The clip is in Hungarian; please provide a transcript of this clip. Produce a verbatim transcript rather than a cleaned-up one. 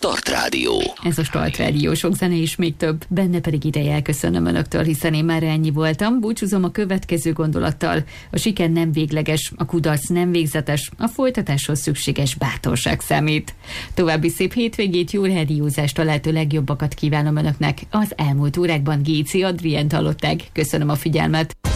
Start Rádió. Ez a Start Rádió, sok zene és még több. Benne pedig ideje elköszönöm önöktől, hiszen én már ennyi voltam. Búcsúzom a következő gondolattal. A siker nem végleges, a kudarc nem végzetes, a folytatáshoz szükséges bátorság számít. További szép hétvégét, jó rádiózást, a lehető legjobbakat kívánom önöknek. Az elmúlt órákban Géci Adrient hallották. Köszönöm a figyelmet.